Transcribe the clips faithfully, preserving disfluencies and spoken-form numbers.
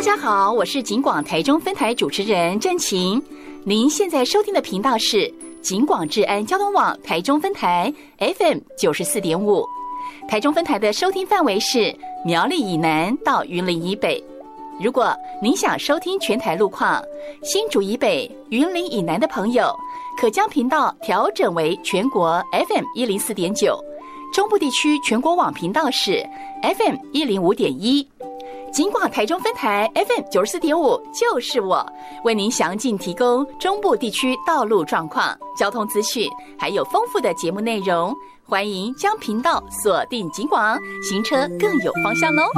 家好，我是警广台中分台主持人郑晴。您现在收听的频道是警广治安交通网台中分台 F M 九十四点五。台中分台的收听范围是苗栗以南到云林以北。如果您想收听全台路况，新竹以北、云林以南的朋友，可将频道调整为全国 F M 一零四点九。中部地区全国网频道是 F M 一零五点一。警广台中分台 F M 九十四点五就是我，为您详尽提供中部地区道路状况、交通资讯，还有丰富的节目内容。欢迎将频道锁定警广，行车更有方向哦。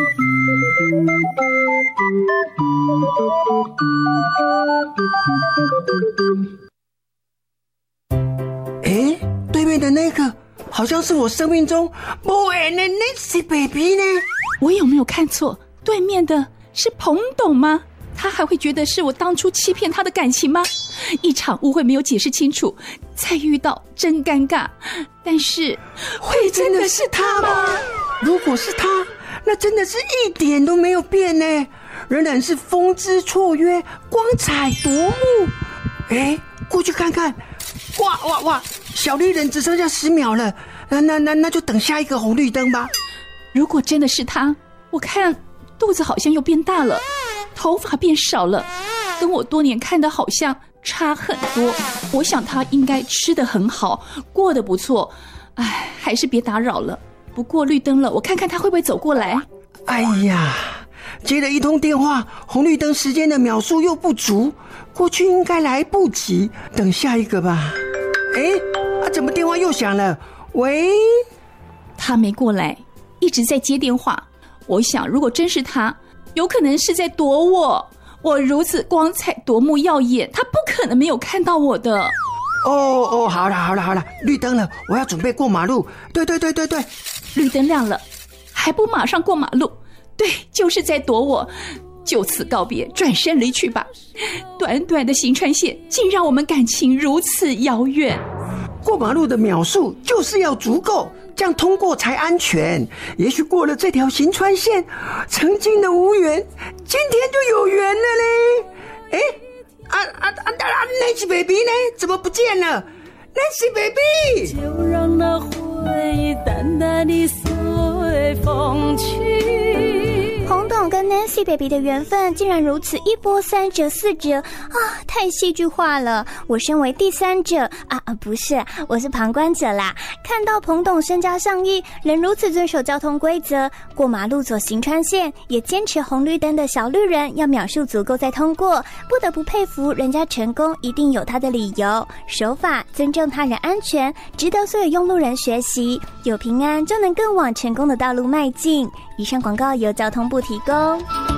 诶，对面的那个好像是我生命中不缘的 Nancy baby 呢。 我有没有看错？对面的是彭董吗？他还会觉得是我当初欺骗他的感情吗？一场误会没有解释清楚，再遇到真尴尬。但是会真的是他吗？如果是他，那真的是一点都没有变呢，仍然是风姿绰约，光彩夺目。诶，过去看看。哇哇哇，小绿人只剩下十秒了，那那那那就等下一个红绿灯吧。 如果真的是他，我看肚子好像又变大了，头发变少了，跟我多年看的好像差很多。我想他应该吃得很好，过得不错。唉，还是别打扰了。不过绿灯了，我看看他会不会走过来。 哎呀，接了一通电话，红绿灯时间的秒数又不足，过去应该来不及，等下一个吧。诶，啊，怎么电话又响了？喂， 他没过来，一直在接电话。我想如果真是他，有可能是在躲我。我如此光彩夺目耀眼，他不可能没有看到我的。 哦哦，好了好了好了，绿灯了，我要准备过马路。对对对对对， 绿灯亮了，还不马上过马路？对，就是在躲我。就此告别，转身离去吧。短短的行川线，竟让我们感情如此遥远。 过马路的秒数就是要足够，这样通过才安全。也许过了这条行川线，曾经的无缘，今天就有缘了嘞。哎，啊啊啊啊 Nancy baby 呢？怎么不见了 ？Nancy baby， 就让那回忆淡淡地随风去。 彭董跟 Nancy baby 的缘分竟然如此一波三折四折啊，太戏剧化了。我身为第三者啊啊，不是，我是旁观者啦。看到彭董身家上亿，仍如此遵守交通规则，过马路走行川线，也坚持红绿灯的小绿人要秒数足够再通过，不得不佩服人家成功一定有他的理由，守法尊重他人安全，值得所有用路人学习。有平安就能更往成功的道路迈进。以上广告由交通部提供。